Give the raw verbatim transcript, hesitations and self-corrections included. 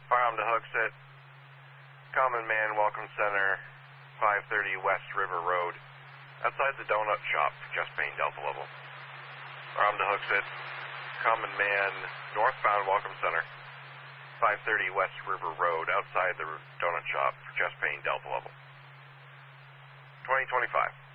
Firearm to Hooksett. Common Man Welcome Center, five thirty West River Road. Outside the donut shop, just paying Delta level. Firearm to Hooksett. Common Man Northbound Welcome Center, five thirty West River Road. Outside the donut shop, just paying Delta level. twenty twenty-five.